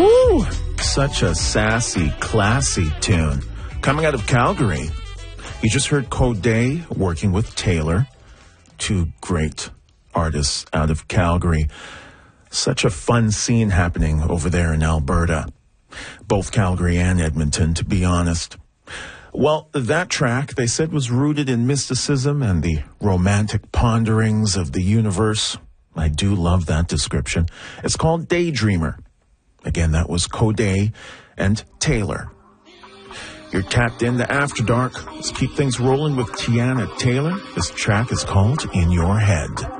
Woo! Such a sassy, classy tune. Coming out of Calgary, you just heard Coday working with Taylor, two great artists out of Calgary. Such a fun scene happening over there in Alberta. Both Calgary and Edmonton, to be honest. Well, that track, they said, was rooted in mysticism and the romantic ponderings of the universe. I do love that description. It's called Daydreamer. Again, that was Coday and Taylor. You're tapped into After Dark. Let's keep things rolling with Tiana Taylor. This track is called In Your Head.